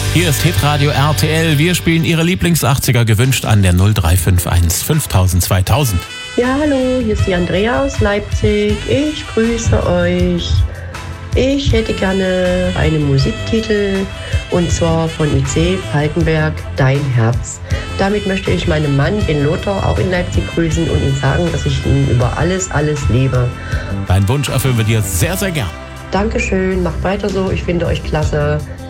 Hier ist Hitradio RTL. Wir spielen Ihre Lieblings-80er gewünscht an der 0351 5000 2000. Ja, hallo, hier ist die Andrea aus Leipzig. Ich grüße euch. Ich hätte gerne einen Musiktitel und zwar von IC Falkenberg, Dein Herz. Damit möchte ich meinen Mann, den Lothar, auch in Leipzig grüßen und ihm sagen, dass ich ihn über alles liebe. Deinen Wunsch erfüllen wir dir sehr, sehr gern. Dankeschön, macht weiter so, ich finde euch klasse.